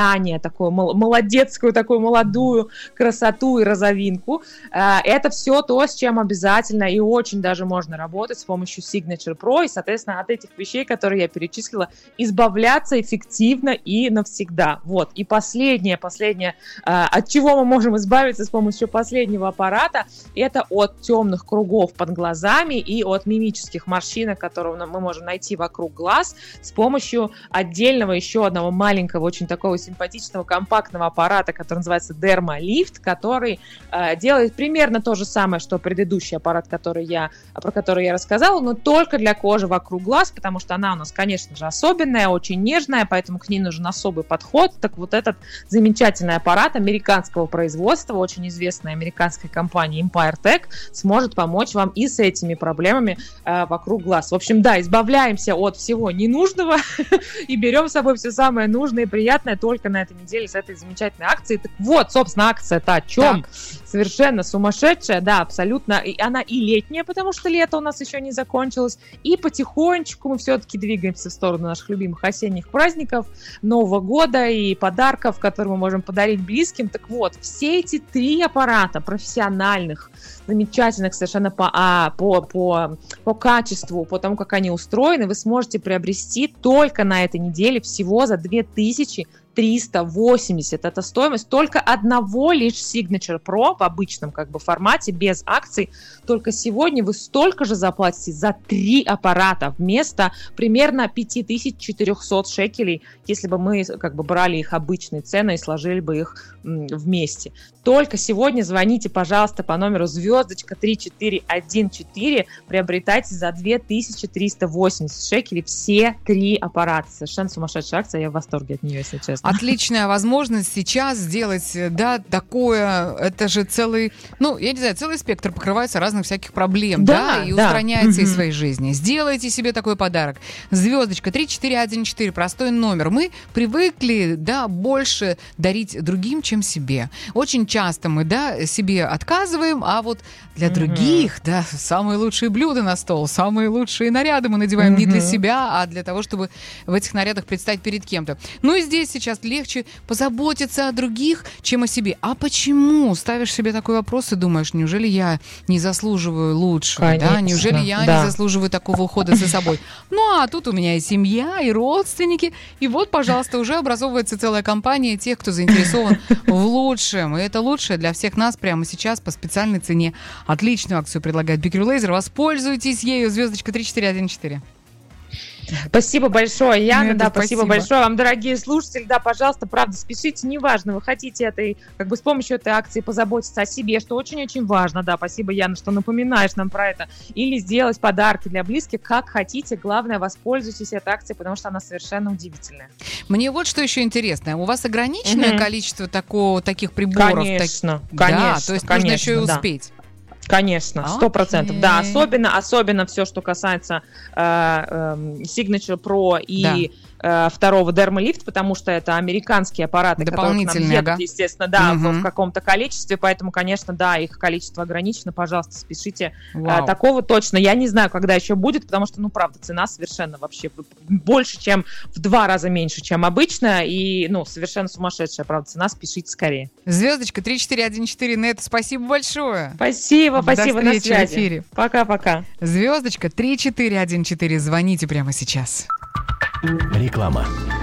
такую молодецкую, такую молодую красоту и розовинку. Это все то, с чем обязательно и очень даже можно работать с помощью Signature Pro, и, соответственно, от этих вещей, которые я перечислила, избавляться эффективно и навсегда. Вот. И последнее, от чего мы можем избавиться с помощью последнего аппарата, это от темных кругов под глазами и от мимических морщинок, которые мы можем найти вокруг глаз, с помощью отдельного еще одного маленького, очень такого симпатичного, компактного аппарата, который называется Dermalift, который делает примерно то же самое, что предыдущий аппарат, про который я рассказала, но только для кожи вокруг глаз, потому что она у нас, конечно же, особенная, очень нежная, поэтому к ней нужен особый подход. Так вот этот замечательный аппарат американского производства, очень известной американской компании Empire Tech, сможет помочь вам и с этими проблемами вокруг глаз. В общем, да, избавляемся от всего ненужного и берем с собой все самое нужное и приятное только на этой неделе с этой замечательной акцией. Так вот, собственно, акция-то о чем? Так. Совершенно сумасшедшая, да, абсолютно. И она и летняя, потому что лето у нас еще не закончилось, и потихонечку мы все-таки двигаемся в сторону наших любимых осенних праздников, Нового года и подарков, которые мы можем подарить близким. Так вот, все эти 3 аппарата профессиональных, замечательных совершенно по качеству, по тому, как они устроены, вы сможете приобрести только на этой неделе всего за 2380. Это стоимость только одного лишь Signature Pro в обычном формате, без акций. Только сегодня вы столько же заплатите за 3 аппарата вместо примерно 5400 шекелей, если бы мы брали их обычные цены и сложили бы их вместе. Только сегодня звоните, пожалуйста, по номеру звездочка 3414, приобретайте за 2380 шекелей все 3 аппарата. Совершенно сумасшедшая акция, я в восторге от нее, если честно. Отличная возможность сейчас сделать, такое, это же целый спектр покрывается разных всяких проблем, и устраняется из своей жизни. Сделайте себе такой подарок. Звездочка 3414, простой номер. Мы привыкли, больше дарить другим, чем себе. Очень часто мы, себе отказываем, а вот для других, самые лучшие блюда на стол, самые лучшие наряды мы надеваем не для себя, а для того, чтобы в этих нарядах предстать перед кем-то. Ну и здесь сейчас легче позаботиться о других, чем о себе. А почему? Ставишь себе такой вопрос и думаешь, неужели я не заслуживаю лучшего? Конечно, неужели я не заслуживаю такого ухода за собой? Ну, а тут у меня и семья, и родственники. И вот, пожалуйста, уже образовывается целая компания тех, кто заинтересован в лучшем. И это лучшее для всех нас прямо сейчас по специальной цене. Отличную акцию предлагает Big Hero Laser. Воспользуйтесь ею. Звездочка 3414. Спасибо большое, Яна, спасибо большое вам, дорогие слушатели, пожалуйста, правда, спешите, неважно, вы хотите с помощью этой акции позаботиться о себе, что очень-очень важно, спасибо, Яна, что напоминаешь нам про это, или сделать подарки для близких, как хотите, главное, воспользуйтесь этой акцией, потому что она совершенно удивительная. Мне вот что еще интересно, у вас ограниченное количество таких приборов? Конечно, то есть нужно еще и успеть. Конечно, 100%. Да, особенно все, что касается Signature Pro и второго Dermalift, потому что это американские аппараты, которые к нам едут, естественно, в каком-то количестве, поэтому, конечно, их количество ограничено, пожалуйста, спешите. Такого точно. Я не знаю, когда еще будет, потому что, правда, цена совершенно вообще больше, чем в 2 раза меньше, чем обычно, и, совершенно сумасшедшая, правда, цена, спешите скорее. Звездочка 3414, Нет, спасибо большое. Спасибо, на связи. В эфире. Пока-пока. Звездочка 3414, звоните прямо сейчас. Реклама.